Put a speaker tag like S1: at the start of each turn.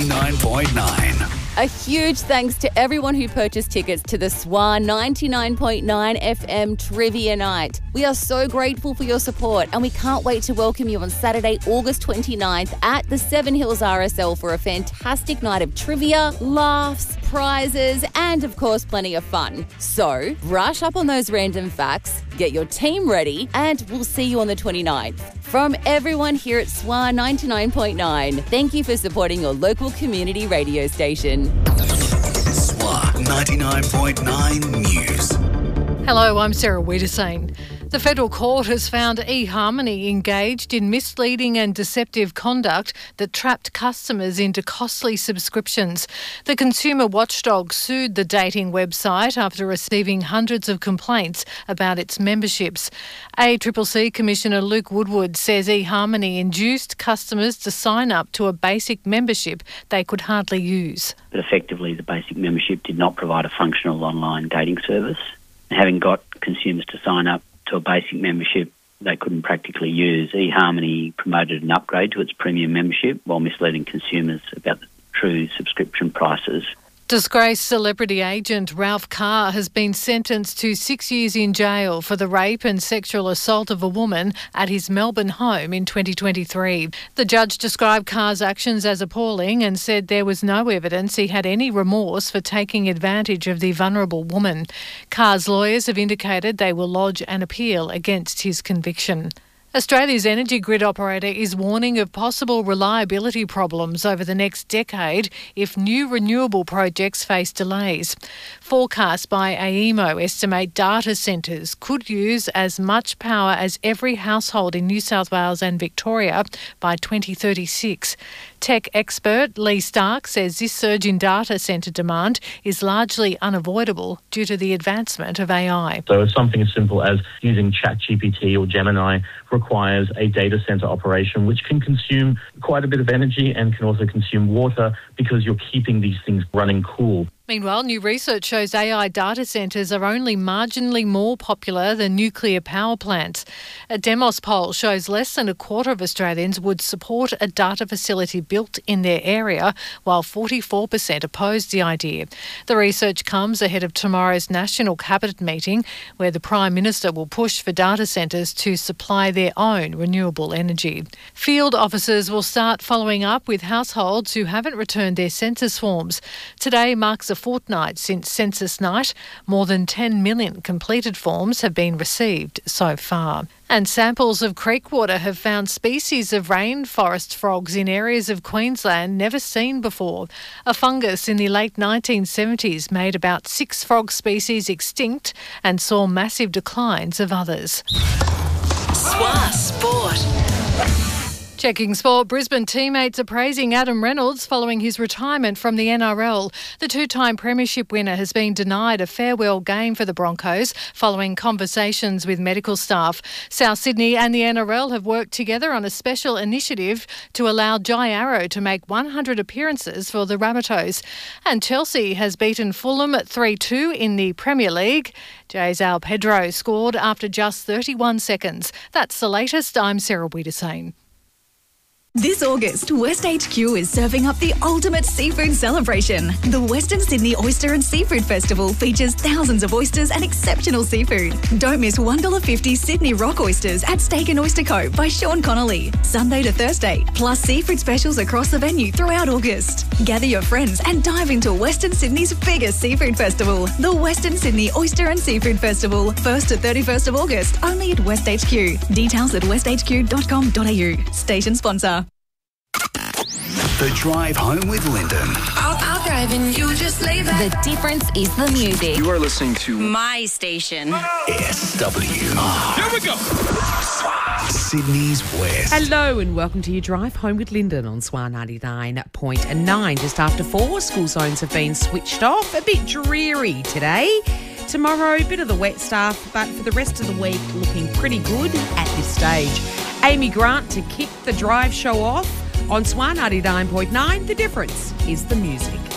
S1: 99.9.
S2: A huge thanks to everyone who purchased tickets to the SWA 99.9 FM Trivia Night. We are so grateful for your support and we can't wait to welcome you on Saturday, August 29th at the Seven Hills RSL for a fantastic night of trivia, laughs, prizes and, of course, plenty of fun. So, brush up on those random facts, get your team ready and we'll see you on the 29th. From everyone here at SWA 99.9, thank you for supporting your local community radio station.
S1: SWA 99.9 News.
S3: Hello, I'm Sarah Wiedersane. The federal court has found eHarmony engaged in misleading and deceptive conduct that trapped customers into costly subscriptions. The consumer watchdog sued the dating website after receiving hundreds of complaints about its memberships. ACCC Commissioner Luke Woodward says eHarmony induced customers to sign up to a basic membership they could hardly use.
S4: But effectively, the basic membership did not provide a functional online dating service. Having got consumers to sign up to a basic membership they couldn't practically use, eHarmony promoted an upgrade to its premium membership while misleading consumers about the true subscription prices.
S3: Disgraced celebrity agent Ralph Carr has been sentenced to 6 years in jail for the rape and sexual assault of a woman at his Melbourne home in 2023. The judge described Carr's actions as appalling and said there was no evidence he had any remorse for taking advantage of the vulnerable woman. Carr's lawyers have indicated they will lodge an appeal against his conviction. Australia's energy grid operator is warning of possible reliability problems over the next decade if new renewable projects face delays. Forecasts by AEMO estimate data centres could use as much power as every household in New South Wales and Victoria by 2036. Tech expert Lee Stark says this surge in data centre demand is largely unavoidable due to the advancement of AI.
S5: So something as simple as using ChatGPT or Gemini requires a data centre operation which can consume quite a bit of energy and can also consume water because you're keeping these things running cool.
S3: Meanwhile, new research shows AI data centres are only marginally more popular than nuclear power plants. A Demos poll shows less than a quarter of Australians would support a data facility built in their area, while 44% opposed the idea. The research comes ahead of tomorrow's National Cabinet meeting, where the Prime Minister will push for data centres to supply their own renewable energy. Field officers will start following up with households who haven't returned their census forms. Today marks a fortnight since census night. More than 10 million completed forms have been received so far. And samples of creek water have found species of rainforest frogs in areas of Queensland never seen before. A fungus in the late 1970s made about 6 frog species extinct and saw massive declines of others.
S6: SWA Sport.
S3: Checking sport, Brisbane teammates are praising Adam Reynolds following his retirement from the NRL. The two-time premiership winner has been denied a farewell game for the Broncos following conversations with medical staff. South Sydney and the NRL have worked together on a special initiative to allow Jai Arrow to make 100 appearances for the Rabbitohs. And Chelsea has beaten Fulham 3-2 in the Premier League. Jay's Al Pedro scored after just 31 seconds. That's the latest. I'm Sarah Wiedersane.
S7: This August, West HQ is serving up the ultimate seafood celebration. The Western Sydney Oyster and Seafood Festival features thousands of oysters and exceptional seafood. Don't miss $1.50 Sydney Rock Oysters at Steak and Oyster Co. by Sean Connolly, Sunday to Thursday, plus seafood specials across the venue throughout August. Gather your friends and dive into Western Sydney's biggest seafood festival, the Western Sydney Oyster and Seafood Festival, 1st to 31st of August, only at West HQ. Details at westhq.com.au. Station sponsor.
S1: The Drive Home with Lyndon.
S6: I'll drive and you just lay back.
S2: The difference is the music.
S8: You are listening to
S6: My station.
S1: SWR.
S8: Here we go.
S1: Sydney's West.
S9: Hello and welcome to your Drive Home with Lyndon on SWA 99.9. Just after 4, school zones have been switched off. A bit dreary today. Tomorrow, a bit of the wet stuff, but for the rest of the week, looking pretty good at this stage. Amy Grant to kick the drive show off on SWA 99.9. The difference is the music.